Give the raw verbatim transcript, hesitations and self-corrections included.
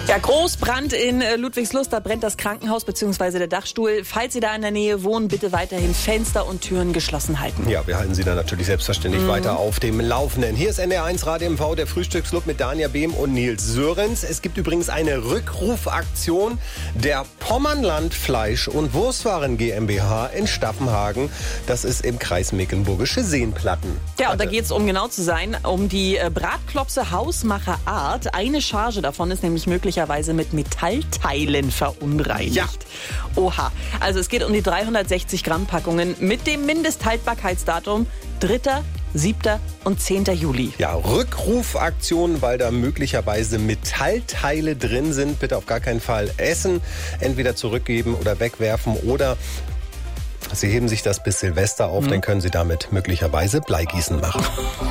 Ja, Großbrand in Ludwigslust, da brennt das Krankenhaus bzw. der Dachstuhl. Falls Sie da in der Nähe wohnen, bitte weiterhin Fenster und Türen geschlossen halten. Ja, wir halten Sie da natürlich selbstverständlich mhm. weiter auf dem Laufenden. Hier ist N D R eins Radio M V, der Frühstücksclub mit Dania Behm und Nils Sörensen. Es gibt übrigens eine Rückrufaktion der Pommernland Fleisch- und Wurstwaren GmbH in Staffenhagen. Das ist im Kreis Mecklenburgische Seenplatten. Ja, und da geht es, um genau zu sein, um die Bratklopse Hausmacher Art. Eine Charge davon ist nämlich möglicherweise mit Metallteilen verunreinigt. Ja. Oha. Also es geht um die dreihundertsechzig Gramm Packungen mit dem Mindesthaltbarkeitsdatum dritter siebter und zehnter Juli. Ja, Rückrufaktion, weil da möglicherweise Metallteile drin sind. Bitte auf gar keinen Fall essen. Entweder zurückgeben oder wegwerfen oder Sie heben sich das bis Silvester auf, mhm. dann können Sie damit möglicherweise Bleigießen machen.